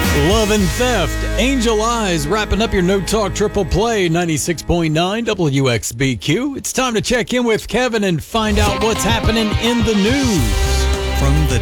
Love and Theft, Angel Eyes, wrapping up your No Talk Triple Play, 96.9 WXBQ. It's time to check in with Kevin and find out what's happening in the news. From the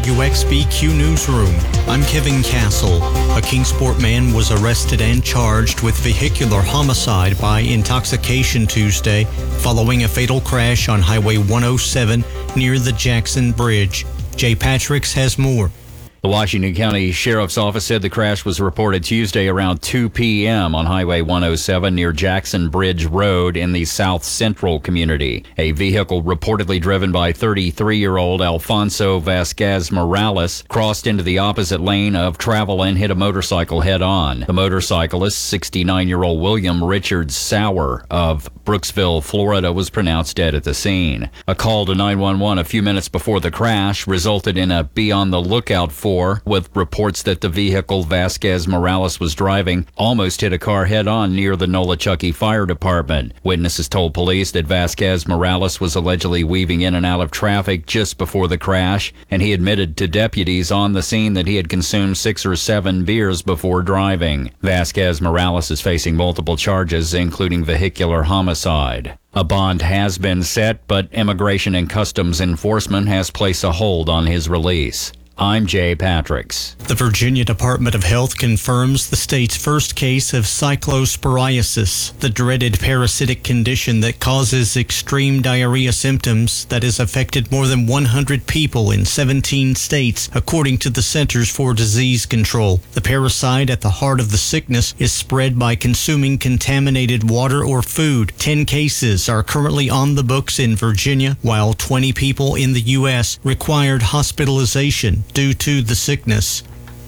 WXBQ newsroom, I'm Kevin Castle. A Kingsport man was arrested and charged with vehicular homicide by intoxication Tuesday following a fatal crash on Highway 107 near the Jackson Bridge. Jay Patricks has more. The Washington County Sheriff's Office said the crash was reported Tuesday around 2 p.m. on Highway 107 near Jackson Bridge Road in the South Central community. A vehicle reportedly driven by 33-year-old Alfonso Vasquez Morales crossed into the opposite lane of travel and hit a motorcycle head-on. The motorcyclist, 69-year-old William Richard Sauer of Brooksville, Florida, was pronounced dead at the scene. A call to 911 a few minutes before the crash resulted in a be-on-the-lookout for, with reports that the vehicle Vasquez Morales was driving almost hit a car head-on near the Nolichucky Fire Department. Witnesses told police that Vasquez Morales was allegedly weaving in and out of traffic just before the crash, and he admitted to deputies on the scene that he had consumed 6 or 7 beers before driving. Vasquez Morales is facing multiple charges, including vehicular homicide. A bond has been set, but Immigration and Customs Enforcement has placed a hold on his release. I'm Jay Patricks. The Virginia Department of Health confirms the state's first case of cyclosporiasis, the dreaded parasitic condition that causes extreme diarrhea symptoms that has affected more than 100 people in 17 states, according to the Centers for Disease Control. The parasite at the heart of the sickness is spread by consuming contaminated water or food. 10 cases are currently on the books in Virginia, while 20 people in the U.S. required hospitalization due to the sickness.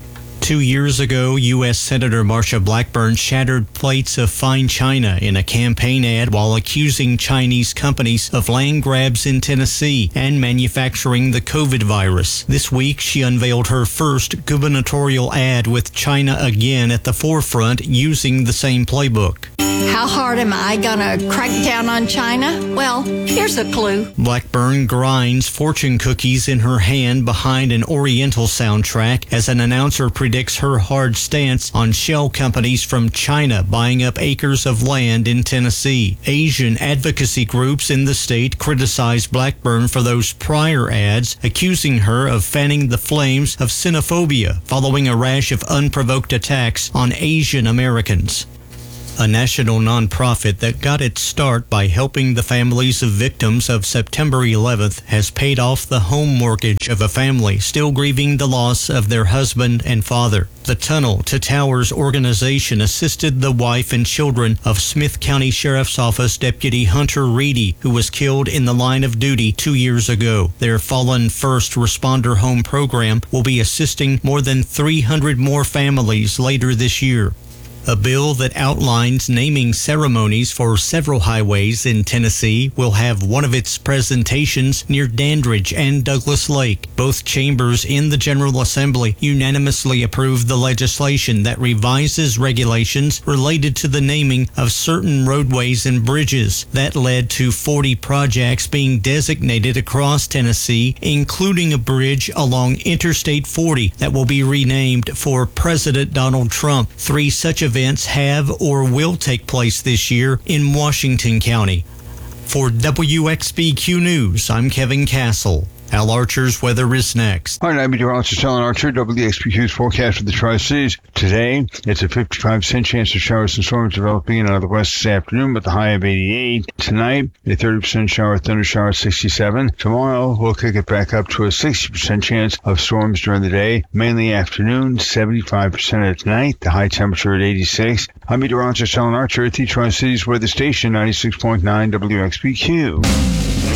2 years ago, U.S. Senator Marsha Blackburn shattered plates of fine china in a campaign ad while accusing Chinese companies of land grabs in Tennessee and manufacturing the COVID virus. This week, she unveiled her first gubernatorial ad with China again at the forefront using the same playbook. How hard am I gonna crack down on China? Well, here's a clue. Blackburn grinds fortune cookies in her hand behind an Oriental soundtrack as an announcer predicts her hard stance on shell companies from China buying up acres of land in Tennessee. Asian advocacy groups in the state criticized Blackburn for those prior ads, accusing her of fanning the flames of xenophobia following a rash of unprovoked attacks on Asian Americans. A national nonprofit that got its start by helping the families of victims of September 11th has paid off the home mortgage of a family still grieving the loss of their husband and father. The Tunnel to Towers organization assisted the wife and children of Smith County Sheriff's Office Deputy Hunter Reedy, who was killed in the line of duty 2 years ago. Their Fallen First Responder Home program will be assisting more than 300 more families later this year. A bill that outlines naming ceremonies for several highways in Tennessee will have one of its presentations near Dandridge and Douglas Lake. Both chambers in the General Assembly unanimously approved the legislation that revises regulations related to the naming of certain roadways and bridges. That led to 40 projects being designated across Tennessee, including a bridge along Interstate 40 that will be renamed for President Donald Trump. 3 such events have or will take place this year in Washington County. For WXBQ News, I'm Kevin Castle. Al Archer's weather is next. All right, I'm meteorologist Alan Archer, WXBQ's forecast for the Tri-Cities. Today, it's a 55% chance of showers and storms developing out of the west this afternoon with a high of 88. Tonight, a 30% shower, thunder shower, 67. Tomorrow, we'll kick it back up to a 60% chance of storms during the day, mainly afternoon, 75% at night, the high temperature at 86. I'm meteorologist Alan Archer at the Tri-Cities Weather Station, 96.9 WXBQ.